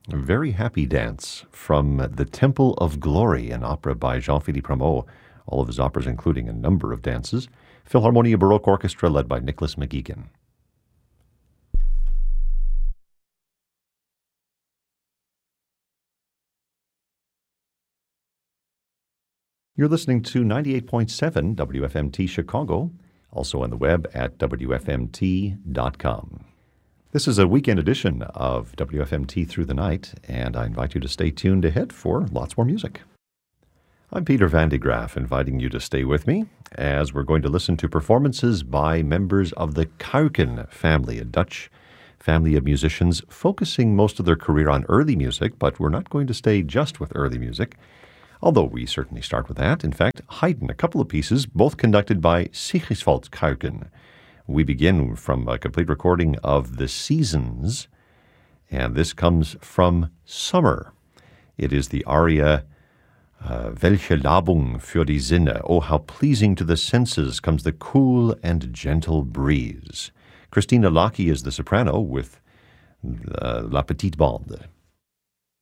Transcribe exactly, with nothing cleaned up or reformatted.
A Very Happy Dance from The Temple of Glory, an opera by Jean-Philippe Rameau, all of his operas including a number of dances. Philharmonia Baroque Orchestra led by Nicholas McGeegan. You're listening to ninety-eight point seven W F M T Chicago, also on the web at W F M T dot com. This is a weekend edition of W F M T Through the Night, and I invite you to stay tuned ahead for lots more music. I'm Peter Van de Graaf, inviting you to stay with me as we're going to listen to performances by members of the Kuijken family, a Dutch family of musicians focusing most of their career on early music, but we're not going to stay just with early music, although we certainly start with that. In fact, Haydn, a couple of pieces, both conducted by Sigiswald Kuijken. We begin from a complete recording of The Seasons, and this comes from Summer. It is the aria, uh, Welche Labung für die Sinne. Oh, how pleasing to the senses comes the cool and gentle breeze. Christina Lacchi is the soprano with uh, La Petite Bande.